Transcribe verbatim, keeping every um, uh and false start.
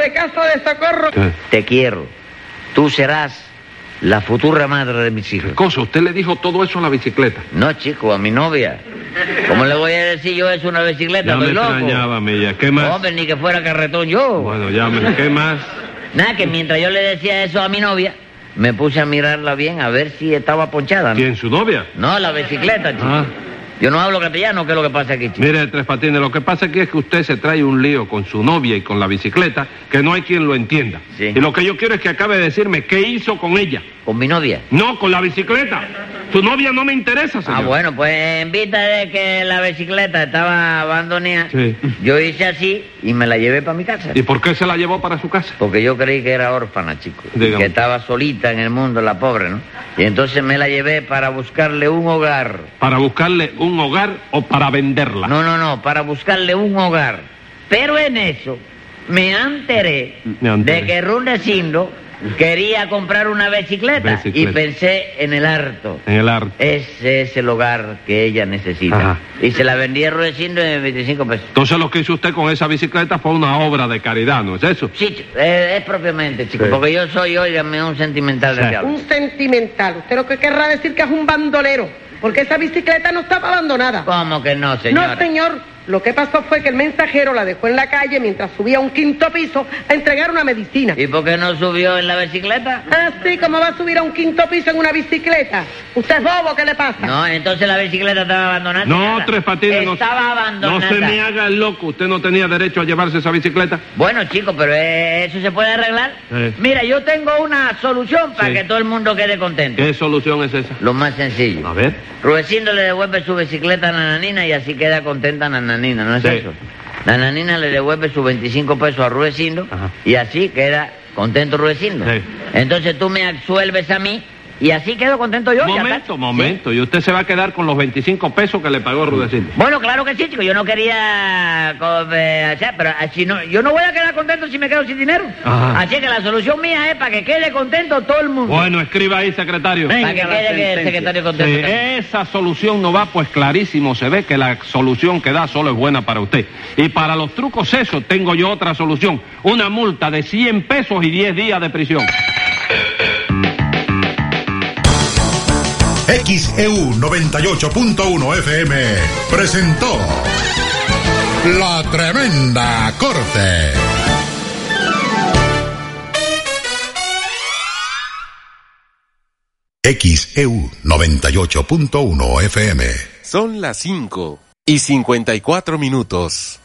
de casa de socorro. ¿Qué? Te quiero. Tú serás la futura madre de mis hijos. ¿Qué cosa? ¿Usted le dijo todo eso a la bicicleta? No, chico, a mi novia. ¿Cómo le voy a decir yo eso a una bicicleta? Ya me Estoy loco. extrañaba, Milla. ¿Qué más? Hombre, ni que fuera carretón yo. Bueno, ya me... ¿Qué más? Nada, que mientras yo le decía eso a mi novia, me puse a mirarla bien a ver si estaba ponchada, ¿no? ¿Quién, su novia? No, la bicicleta, chico. Ah. Yo no hablo castellano, ¿qué es lo que pasa aquí, chico? Mire, Tres Patines, lo que pasa aquí es que usted se trae un lío con su novia y con la bicicleta que no hay quien lo entienda. Sí. Y lo que yo quiero es que acabe de decirme qué hizo con ella. ¿Con mi novia? No, con la bicicleta. Su novia no me interesa, señor. Ah, bueno, pues en vista de que la bicicleta estaba abandonada, Sí. yo hice así y me la llevé para mi casa. ¿Y por qué se la llevó para su casa? Porque yo creí que era órfana, chico. Y Dígame. que estaba solita en el mundo, la pobre, ¿no? Y entonces me la llevé para buscarle un hogar. ¿Para buscarle un hogar o para venderla? No, no, no, para buscarle un hogar. Pero en eso me enteré, Me enteré. de que Rudecindo quería comprar una bicicleta, Bicicleta. y pensé en el harto. En el arte. Ese es el hogar que ella necesita. Ajá. Y se la vendí a Rudecindo en veinticinco pesos. Entonces lo que hizo usted con esa bicicleta fue una obra de caridad, ¿no es eso? Sí, chico, eh, es propiamente, chico, Sí. porque yo soy, óigame, un sentimental de Sí. diablo. Un sentimental. Usted lo que querrá decir que es un bandolero, porque esa bicicleta no estaba abandonada. ¿Cómo que no, señora? No, señor. Lo que pasó fue que el mensajero la dejó en la calle mientras subía a un quinto piso a entregar una medicina. ¿Y por qué no subió en la bicicleta? Así como va a subir a un quinto piso en una bicicleta. ¿Usted es bobo? ¿Qué le pasa? No, entonces la bicicleta estaba abandonada. No, señora. Tres Patines, no, Estaba no abandonada. se me haga el loco. Usted no tenía derecho a llevarse esa bicicleta. Bueno, chicos, pero eh, eso se puede arreglar. Sí. Mira, yo tengo una solución para Sí. que todo el mundo quede contento. ¿Qué solución es esa? Lo más sencillo. A ver. Rudecindo le devuelve su bicicleta a Nananina y así queda contenta Nananina, ¿no es Sí. eso? Nananina le devuelve sus veinticinco pesos a Rudecindo Ajá. y así queda contento Rudecindo. Sí. Entonces tú me absuelves a mí y así quedo contento yo. ya Momento, está. momento. Y usted se va a quedar con los veinticinco pesos que le pagó Rudecindo. Bueno, claro que sí, chico. Yo no quería... co- eh, hacer, pero así no, yo no voy a quedar contento si me quedo sin dinero. Ajá. Así que la solución mía es para que quede contento todo el mundo. Bueno, escriba ahí, secretario. Para que quede que el secretario contento. Si esa solución no va, pues clarísimo se ve que la solución que da solo es buena para usted. Y para los trucos esos tengo yo otra solución. Una multa de cien pesos y diez días de prisión. X E U noventa y ocho punto uno F M presentó La Tremenda Corte. X E U noventa y ocho punto uno F M. Son las cinco y cincuenta y cuatro minutos.